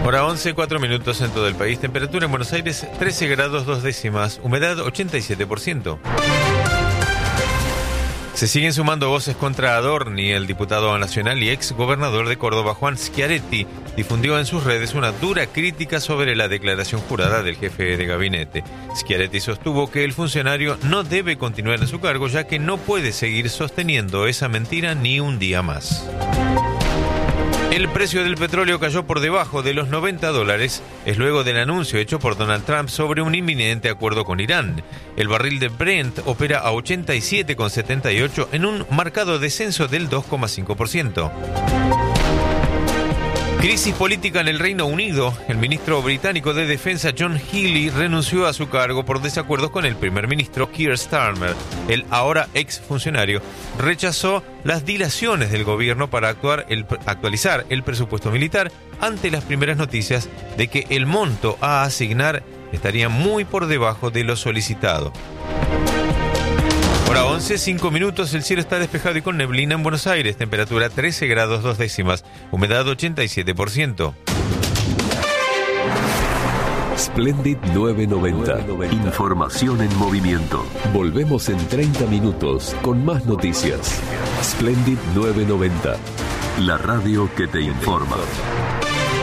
Hora 11, 4 minutos en todo el país. Temperatura en Buenos Aires 13 grados 2 décimas. Humedad 87%. Se siguen sumando voces contra Adorni. El diputado nacional y ex gobernador de Córdoba, Juan Schiaretti, difundió en sus redes una dura crítica sobre la declaración jurada del jefe de gabinete. Schiaretti sostuvo que el funcionario no debe continuar en su cargo, ya que no puede seguir sosteniendo esa mentira ni un día más. El precio del petróleo cayó por debajo de los $90. Es luego del anuncio hecho por Donald Trump sobre un inminente acuerdo con Irán. El barril de Brent opera a 87,78 en un marcado descenso del 2,5%. Crisis política en el Reino Unido. El ministro británico de Defensa John Healey renunció a su cargo por desacuerdos con el primer ministro Keir Starmer. El ahora ex funcionario rechazó las dilaciones del gobierno para actualizar el presupuesto militar ante las primeras noticias de que el monto a asignar estaría muy por debajo de lo solicitado. Hora 11, 5 minutos, el cielo está despejado y con neblina en Buenos Aires, temperatura 13 grados 2 décimas, humedad 87%. Splendid 990. Información en movimiento. Volvemos en 30 minutos con más noticias. Splendid 990. La radio que te informa.